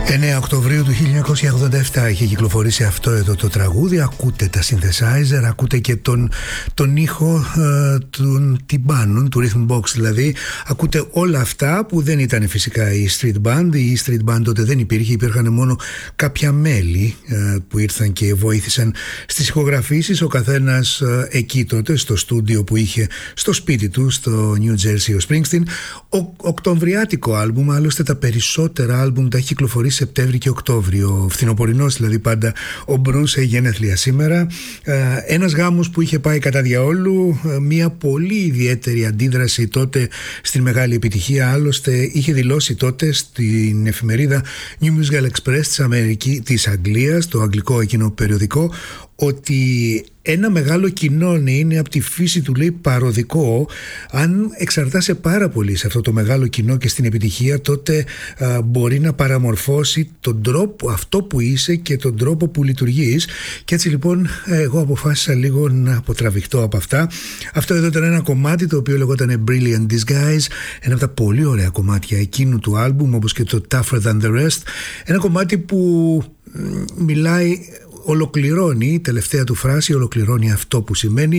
9 Οκτωβρίου του 1987 είχε κυκλοφορήσει αυτό εδώ το τραγούδι. Ακούτε τα synthesizer, ακούτε και τον ήχο των τυμπάνων, του rhythm box δηλαδή. Ακούτε όλα αυτά που δεν ήταν φυσικά η street band. Η street band τότε δεν υπήρχε, υπήρχαν μόνο κάποια μέλη που ήρθαν και βοήθησαν στις ηχογραφήσεις. Ο καθένας εκεί τότε στο στούντιο που είχε στο σπίτι του στο New Jersey ο Springsteen. Οκτωβριάτικο άλμπουμ, άλλωστε τα περισσότερα άλμπουμ τα έχει κυκλοφορήσει Σεπτέμβρη και Οκτώβριο, φθινοπορεινός δηλαδή πάντα. Ο Μπρους έχει γενέθλια σήμερα. Ένας γάμος που είχε πάει κατά διαόλου, μια πολύ ιδιαίτερη αντίδραση τότε στην μεγάλη επιτυχία. Άλλωστε είχε δηλώσει τότε στην εφημερίδα New Musical Express της Αγγλίας, το αγγλικό εκείνο περιοδικό, ότι ένα μεγάλο κοινό είναι από τη φύση του, λέει, παροδικό. Αν εξαρτάσαι πάρα πολύ σε αυτό το μεγάλο κοινό και στην επιτυχία, τότε μπορεί να παραμορφώσει τον τρόπο αυτό που είσαι και τον τρόπο που λειτουργείς. Και έτσι λοιπόν εγώ αποφάσισα λίγο να αποτραβηχτώ από αυτά. Αυτό εδώ ήταν ένα κομμάτι το οποίο λεγόταν Brilliant Disguise, ένα από τα πολύ ωραία κομμάτια εκείνου του άλμπουμ, όπως και το Tougher Than The Rest. Ένα κομμάτι που μιλάει, ολοκληρώνει, η τελευταία του φράση ολοκληρώνει αυτό που σημαίνει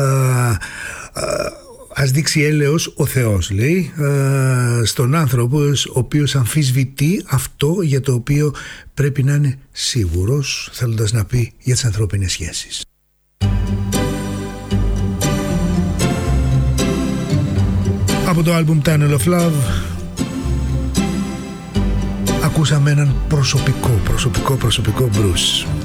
ας δείξει έλεος ο Θεός, λέει, στον άνθρωπο ο οποίος αμφισβητεί αυτό για το οποίο πρέπει να είναι σίγουρος, θέλοντας να πει για τις ανθρώπινες σχέσεις. Από το άλμπουμ Tunnel of Love ακούσαμε έναν προσωπικό Bruce.